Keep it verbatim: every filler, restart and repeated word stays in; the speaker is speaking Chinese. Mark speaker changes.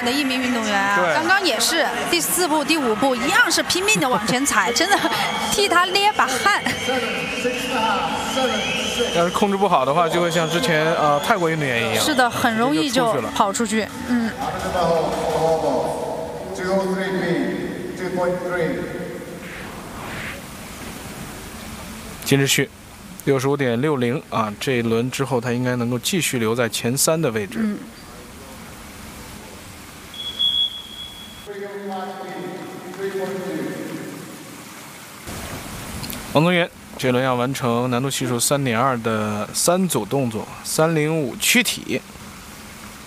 Speaker 1: 的一名运动员啊，刚刚也是第四步、第五步一样是拼命的往前踩，真的替他捏把汗。
Speaker 2: 要是控制不好的话，就会像之前呃泰国运动员一样，
Speaker 1: 是的，很容易就跑出去。嗯。
Speaker 2: 金志旭，六十五点六零啊，这一轮之后他应该能够继续留在前三的位置。
Speaker 1: 嗯。
Speaker 2: 王宗源这轮要完成难度系数三点二的三组动作，三零五躯体。